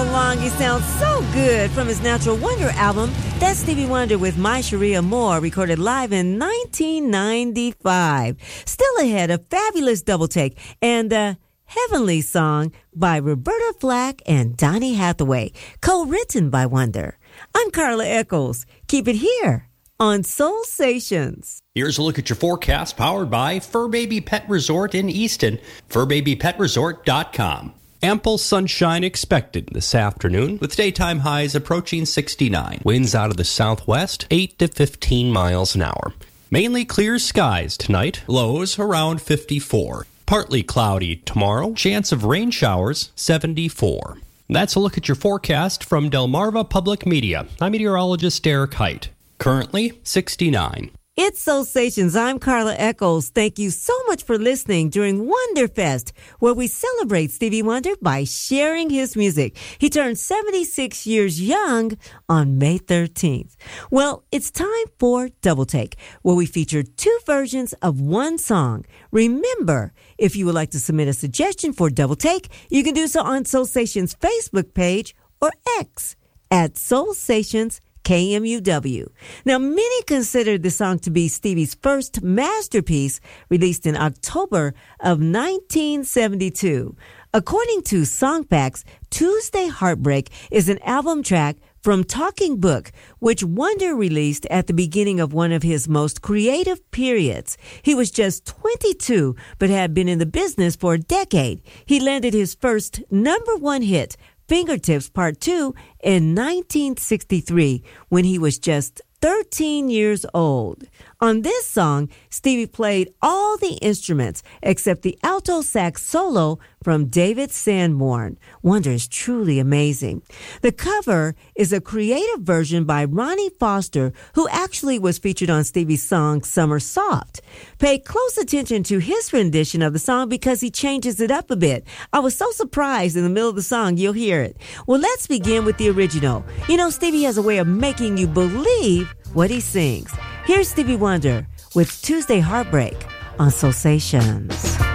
along. He sounds so good from his Natural Wonder album. That's Stevie Wonder with My Sharia Moore, recorded live in 1995. Still ahead, a fabulous double take and a Heavenly Song by Roberta Flack and Donny Hathaway, co-written by Wonder. I'm Carla Eccles. Keep it here on Soul Stations. Here's a look at your forecast powered by Fur Baby Pet Resort in Easton, furbabypetresort.com. Ample sunshine expected this afternoon, with daytime highs approaching 69. Winds out of the southwest, 8 to 15 miles an hour. Mainly clear skies tonight, lows around 54. Partly cloudy tomorrow, chance of rain showers, 74. That's a look at your forecast from Delmarva Public Media. I'm meteorologist Derek Height. Currently, 69. It's Soul Stations. I'm Carla Eccles. Thank you so much for listening during Wonderfest, where we celebrate Stevie Wonder by sharing his music. He turned 76 years young on May 13th. Well, it's time for Double Take, where we feature two versions of one song. Remember, if you would like to submit a suggestion for Double Take, you can do so on Soul Stations' Facebook page or X at Soul Stations KMUW. Now, many consider the song to be Stevie's first masterpiece, released in October of 1972. According to Songfacts, Tuesday Heartbreak is an album track from Talking Book, which Wonder released at the beginning of one of his most creative periods. He was just 22, but had been in the business for a decade. He landed his first #1 hit, Fingertips Part 2, in 1963, when he was just 13 years old. On this song, Stevie played all the instruments except the alto sax solo from David Sanborn. Wonder is truly amazing. The cover is a creative version by Ronnie Foster, who actually was featured on Stevie's song Summer Soft. Pay close attention to his rendition of the song because he changes it up a bit. I was so surprised in the middle of the song you'll hear it. Well, let's begin with the original. You know, Stevie has a way of making you believe what he sings. Here's Stevie Wonder with Tuesday Heartbreak on Soul Stations.